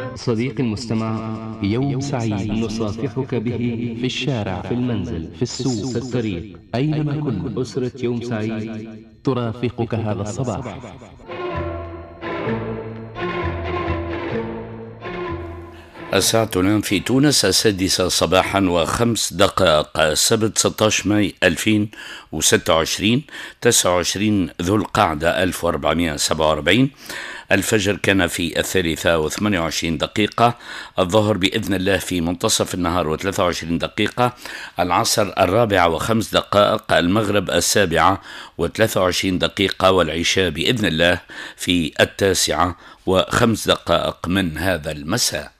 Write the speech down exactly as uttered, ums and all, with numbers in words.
صديقي المستمع، يوم سعيد نصافحك به في الشارع، في المنزل، في السوق، في الطريق، أينما كنت. أسرة يوم سعيد ترافقك هذا الصباح. الساعة الآن في تونس السادسة صباحا وخمس دقائق. السبت ستة عشر ماي ألفين وستة وعشرين، تسعة وعشرين ذو القعدة ألف وأربعمائة وسبعة وأربعين. الفجر كان في الثالثة وثمانية وعشرين دقيقة. الظهر بإذن الله في منتصف النهار وثلاثة وعشرين دقيقة. العصر الرابعة وخمس دقائق. المغرب السابعة وثلاثة وعشرين دقيقة. والعشاء بإذن الله في التاسعة وخمس دقائق من هذا المساء.